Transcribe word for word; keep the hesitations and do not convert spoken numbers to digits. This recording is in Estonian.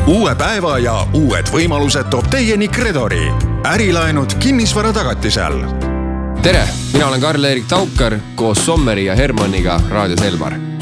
uue päeva ja uued võimalused toob teieni Credori. Ärilaenud kinnisvara tagatisel. Tere, mina olen Karl-Erik Taukar koos Sommeri ja Hermanniga Raadios Elmar.